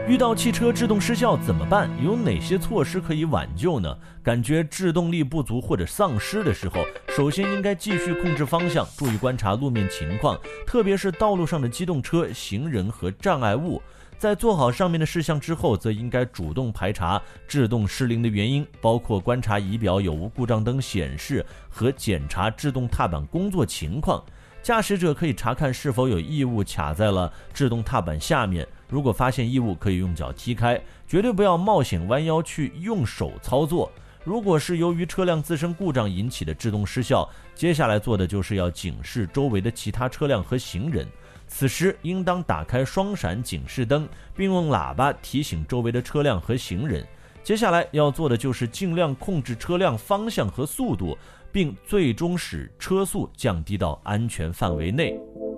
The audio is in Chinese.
遇到汽车制动失效怎么办？有哪些措施可以挽救呢？感觉制动力不足或者丧失的时候，首先应该继续控制方向，注意观察路面情况，特别是道路上的机动车、行人和障碍物。在做好上面的事项之后，则应该主动排查制动失灵的原因，包括观察仪表有无故障灯显示和检查制动踏板工作情况。驾驶者可以查看是否有异物卡在了制动踏板下面，如果发现异物可以用脚踢开，绝对不要冒险弯腰去用手操作。如果是由于车辆自身故障引起的制动失效，接下来做的就是要警示周围的其他车辆和行人，此时应当打开双闪警示灯，并用喇叭提醒周围的车辆和行人。接下来要做的就是尽量控制车辆方向和速度，并最终使车速降低到安全范围内。